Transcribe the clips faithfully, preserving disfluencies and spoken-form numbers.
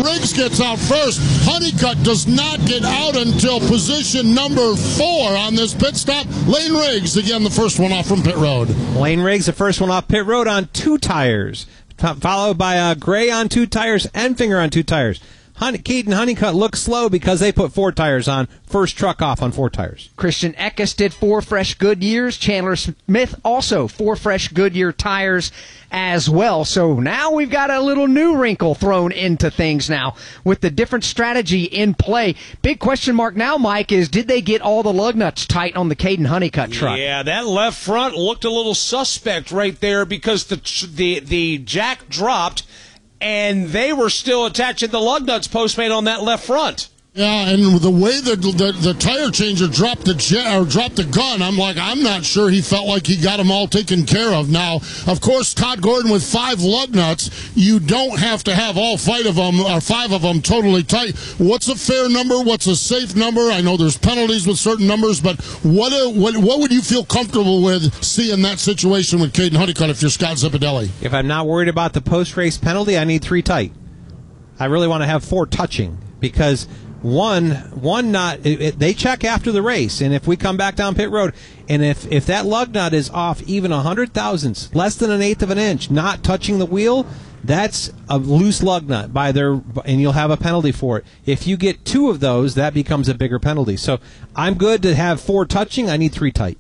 Riggs gets out first. Honeycutt does not get out until position number four on this pit stop. Lane Riggs, again, the first one off from pit road. Lane Riggs, the first one off pit road on two tires, followed by uh, Gray on two tires, Enfinger on two tires. Honey, Caden Honeycutt looks slow because they put four tires on. First truck off on four tires. Christian Eckes did four fresh Goodyears. Chandler Smith also four fresh Goodyear tires as well. So now we've got a little new wrinkle thrown into things now with the different strategy in play. Big question mark now, Mike, is did they get all the lug nuts tight on the Caden Honeycutt truck? Yeah, that left front looked a little suspect right there because the the the jack dropped, and they were still attaching the lug nuts postmate on that left front. Yeah, and the way the, the the tire changer dropped the jet, or dropped the gun, I'm like, I'm not sure he felt like he got them all taken care of. Now, of course, Todd Gordon with five lug nuts, you don't have to have all five of them, or five of them totally tight. What's a fair number? What's a safe number? I know there's penalties with certain numbers, but what a, what what would you feel comfortable with seeing that situation with Caden Honeycutt if you're Scott Zipadelli? If I'm not worried about the post-race penalty, I need three tight. I really want to have four touching because One, one not. It, it, they check after the race, and if we come back down pit road, and if if that lug nut is off even a hundred thousandths, less than an eighth of an inch, not touching the wheel, that's a loose lug nut by their, and you'll have a penalty for it. If you get two of those, that becomes a bigger penalty. So I'm good to have four touching. I need three tight.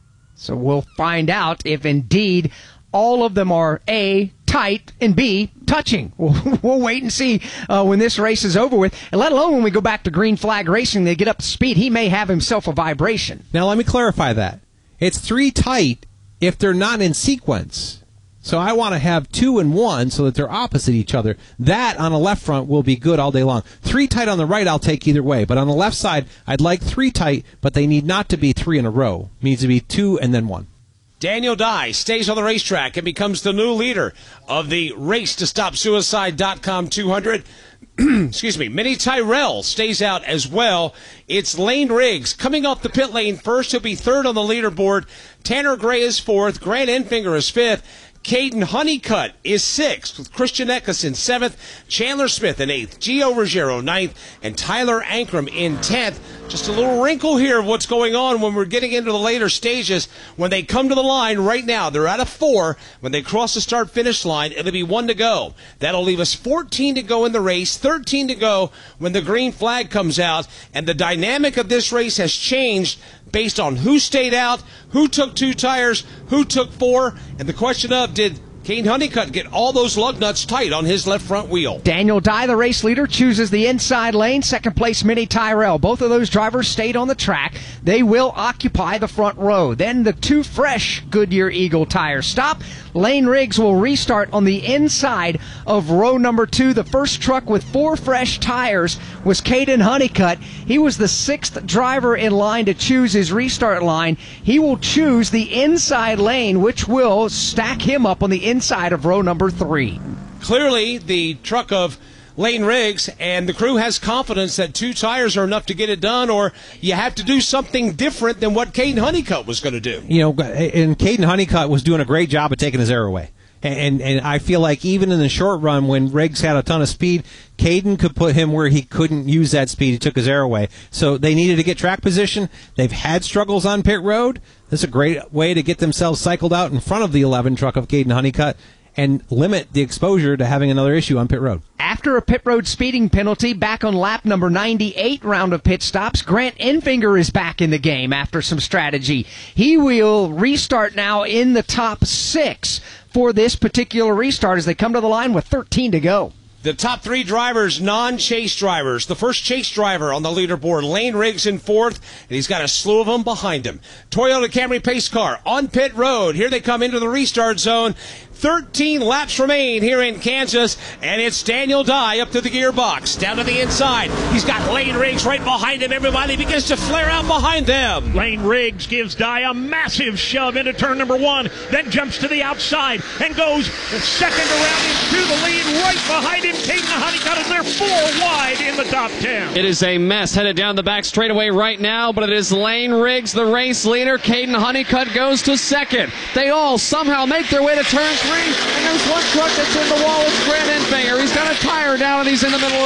So we'll find out if indeed all of them are A, tight, and B, touching. We'll, we'll wait and see uh, when this race is over with, and let alone when we go back to green flag racing, they get up to speed. He may have himself a vibration. Now let me clarify that. It's three tight if they're not in sequence. So I want to have two and one so that they're opposite each other. That on the left front will be good all day long. Three tight on the right I'll take either way, but on the left side I'd like three tight, but they need not to be three in a row. It needs to be two and then one. Daniel Dye stays on the racetrack and becomes the new leader of the Race to Stop Suicide dot com two hundred. Excuse me. Minnie Tyrell stays out as well. It's Lane Riggs coming off the pit lane first. He'll be third on the leaderboard. Tanner Gray is fourth. Grant Enfinger is fifth. Caden Honeycutt is sixth, with Christian Eckes in seventh, Chandler Smith in eighth, Gio Ruggiero ninth, and Tyler Ankrum in tenth. Just a little wrinkle here of what's going on when we're getting into the later stages. When they come to the line right now, they're out of four. When they cross the start-finish line, it'll be one to go. That'll leave us fourteen to go in the race, thirteen to go when the green flag comes out. And the dynamic of this race has changed based on who stayed out, who took two tires, who took four, and the question of did Caden Honeycutt get all those lug nuts tight on his left front wheel. Daniel Dye, the race leader, chooses the inside lane. Second place, Minnie Tyrell. Both of those drivers stayed on the track. They will occupy the front row. Then the two fresh Goodyear Eagle tires stop. Lane Riggs will restart on the inside of row number two. The first truck with four fresh tires was Caden Honeycutt. He was the sixth driver in line to choose his restart line. He will choose the inside lane, which will stack him up on the inside inside of row number three. Clearly, the truck of Lane Riggs and the crew has confidence that two tires are enough to get it done, or you have to do something different than what Caden Honeycutt was going to do. You know, and Caden Honeycutt was doing a great job of taking his air away. And, and I feel like even in the short run when Riggs had a ton of speed, Caden could put him where he couldn't use that speed. He took his air away. So they needed to get track position. They've had struggles on pit road. This is a great way to get themselves cycled out in front of the eleven truck of Caden Honeycutt and limit the exposure to having another issue on pit road. After a pit road speeding penalty back on lap number ninety-eight round of pit stops, Grant Enfinger is back in the game after some strategy. He will restart now in the top six for this particular restart as they come to the line with thirteen to go. The top three drivers, non-chase drivers. The first chase driver on the leaderboard, Lane Riggs in fourth, and he's got a slew of them behind him. Toyota Camry pace car on pit road. Here they come into the restart zone. thirteen laps remain here in Kansas, and it's Daniel Dye up to the gearbox. Down to the inside. He's got Lane Riggs right behind him. Everybody begins to flare out behind them. Lane Riggs gives Dye a massive shove into turn number one, then jumps to the outside and goes second around into the lead right behind him. Caden Honeycutt, and they're four wide in the top ten. It is a mess headed down the back straightaway right now, but it is Lane Riggs, the race leader. Caden Honeycutt goes to second. They all somehow make their way to turn three, and there's one truck that's in the wall. It's Grant Enfinger. He's got a tire down, and he's in the middle of